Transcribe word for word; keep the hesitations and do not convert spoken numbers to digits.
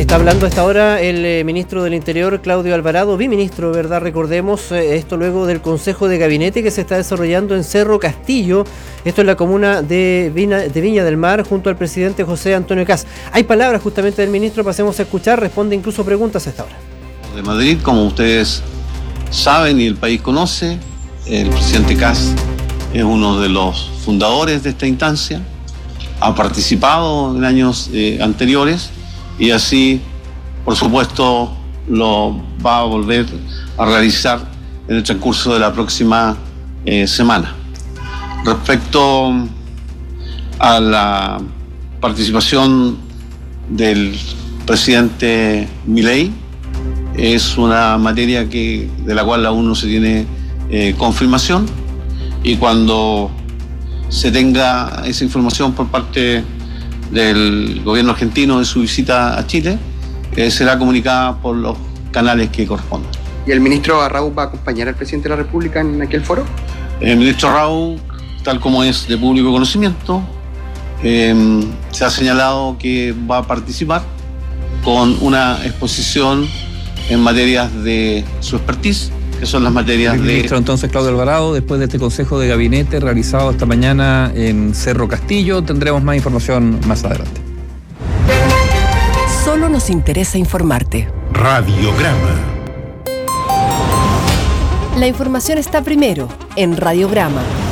Está hablando a esta hora el eh, ministro del Interior, Claudio Alvarado, biministro, ¿verdad? Recordemos eh, esto luego del Consejo de Gabinete que se está desarrollando en Cerro Castillo, esto en la comuna de Viña, de Viña del Mar, junto al presidente José Antonio Kast. Hay palabras justamente del ministro, pasemos a escuchar, responde incluso preguntas a esta hora. De Madrid, como ustedes saben y el país conoce, el presidente Kast es uno de los fundadores de esta instancia, ha participado en años eh, anteriores y así, por supuesto, lo va a volver a realizar en el transcurso de la próxima eh, semana. Respecto a la participación del presidente Milei, es una materia que, de la cual aún no se tiene eh, confirmación, y cuando se tenga esa información por parte del gobierno argentino de su visita a Chile, eh, será comunicada por los canales que correspondan. ¿Y el ministro Arrau va a acompañar al presidente de la República en aquel foro? El ministro Arrau, tal como es de público conocimiento, eh, se ha señalado que va a participar con una exposición en materias de su expertise, que son las materias el de... Ministro entonces Claudio Alvarado, después de este Consejo de Gabinete realizado esta mañana en Cerro Castillo, tendremos más información más adelante. Solo nos interesa informarte. Radiograma. La información está primero en Radiograma.